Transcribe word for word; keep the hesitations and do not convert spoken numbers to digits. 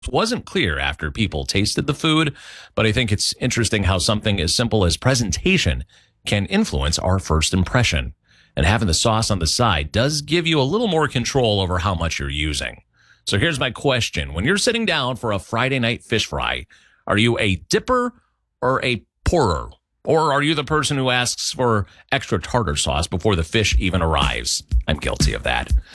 wasn't clear after people tasted the food, but I think it's interesting how something as simple as presentation can influence our first impression. And having the sauce on the side does give you a little more control over how much you're using. So here's my question. When you're sitting down for a Friday night fish fry, are you a dipper or a pourer? Or are you the person who asks for extra tartar sauce before the fish even arrives? I'm guilty of that.